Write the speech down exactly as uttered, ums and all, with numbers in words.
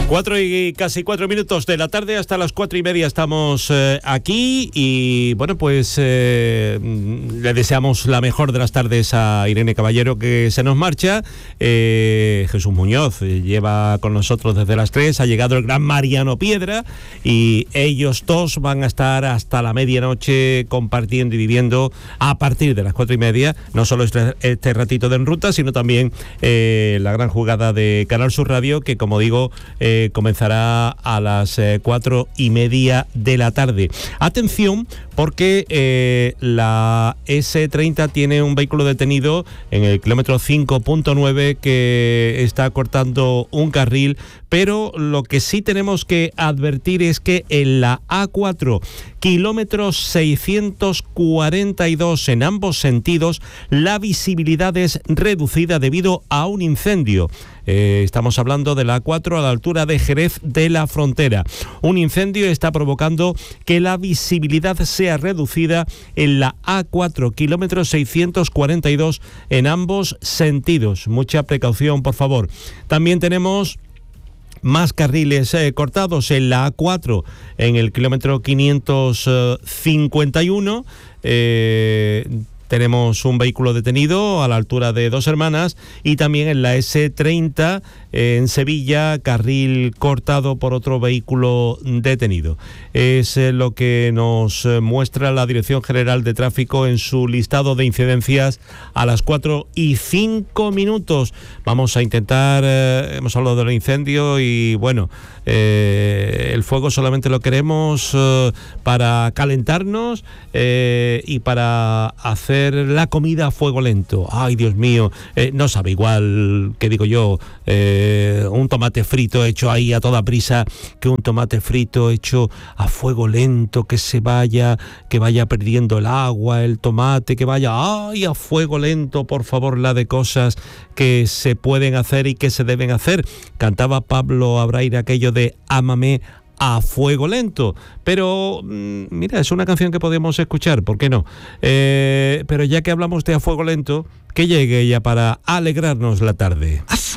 Cuatro y casi cuatro minutos de la tarde, hasta las cuatro y media estamos eh, aquí y bueno, pues eh, le deseamos la mejor de las tardes a Irene Caballero, que se nos marcha. eh, Jesús Muñoz eh, lleva con nosotros desde las tres, ha llegado el gran Mariano Piedra y ellos dos van a estar hasta la medianoche compartiendo y viviendo a partir de las cuatro y media, no solo este, este ratito de En Ruta, sino también eh, la gran jugada de Canal Sur Radio, que como digo, eh, comenzará a las eh, cuatro y media de la tarde. Atención, porque eh, la ese treinta tiene un vehículo detenido en el kilómetro cinco punto nueve que está cortando un carril, pero lo que sí tenemos que advertir es que en la A cuatro, kilómetro seiscientos cuarenta y dos en ambos sentidos, la visibilidad es reducida debido a un incendio. Eh, estamos hablando de la A cuatro a la altura de Jerez de la Frontera. Un incendio está provocando que la visibilidad sea reducida en la A cuatro, kilómetro seiscientos cuarenta y dos en ambos sentidos. Mucha precaución, por favor. También tenemos más carriles eh, cortados en la A cuatro en el kilómetro quinientos cincuenta y uno. Eh, Tenemos un vehículo detenido a la altura de Dos Hermanas y también en la ese treinta eh, en Sevilla, carril cortado por otro vehículo detenido. Es eh, lo que nos eh, muestra la Dirección General de Tráfico en su listado de incidencias a las cuatro y cinco minutos. Vamos a intentar, eh, hemos hablado del incendio y bueno, eh, el fuego solamente lo queremos eh, para calentarnos eh, y para hacer la comida a fuego lento. Ay, Dios mío, eh, no sabe igual, que digo yo, eh, un tomate frito hecho ahí a toda prisa que un tomate frito hecho a fuego lento, que se vaya, que vaya perdiendo el agua, el tomate, que vaya, ay, a fuego lento, por favor, la de cosas que se pueden hacer y que se deben hacer. Cantaba Pablo Abraira aquello de ámame a fuego lento, pero mmm, mira, es una canción que podemos escuchar, ¿por qué no? Eh, pero ya que hablamos de a fuego lento, que llegue ella para alegrarnos la tarde.